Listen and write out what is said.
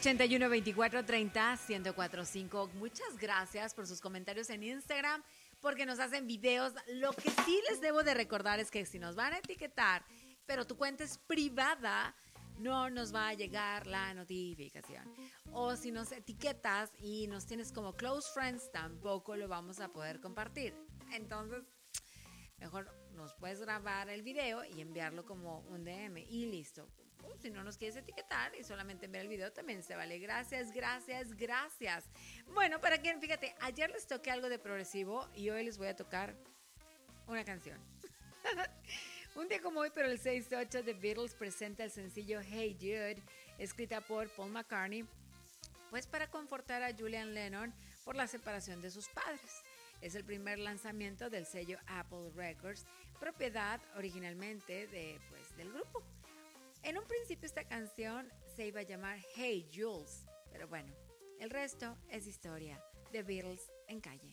812430-1045. Muchas gracias por sus comentarios en Instagram, porque nos hacen videos. Lo que sí les debo de recordar es que si nos van a etiquetar, pero tu cuenta es privada, no nos va a llegar la notificación. O si nos etiquetas y nos tienes como close friends, tampoco lo vamos a poder compartir. Entonces, mejor nos puedes grabar el video y enviarlo como un DM y listo. Si no nos quieres etiquetar y solamente enviar el video, también se vale. Gracias. Bueno, para quien, fíjate, ayer les toqué algo de progresivo y hoy les voy a tocar una canción. Un día como hoy, pero el 6/8, The Beatles presenta el sencillo Hey Jude, escrita por Paul McCartney, pues para confortar a Julian Lennon por la separación de sus padres. Es el primer lanzamiento del sello Apple Records, propiedad originalmente del grupo. En un principio esta canción se iba a llamar Hey Jules, pero bueno, el resto es historia. The Beatles en calle.